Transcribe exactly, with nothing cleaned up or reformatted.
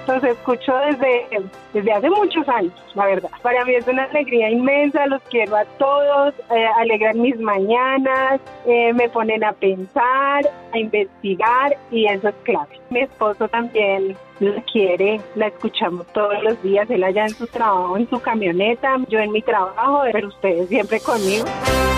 Los escucho desde, desde hace muchos años, la verdad. Para mí es una alegría inmensa, los quiero a todos, eh, alegran mis mañanas, eh, me ponen a pensar, a investigar y eso es clave. Mi esposo también la quiere, la escuchamos todos los días, él allá en su trabajo, en su camioneta, yo en mi trabajo, pero ustedes siempre conmigo.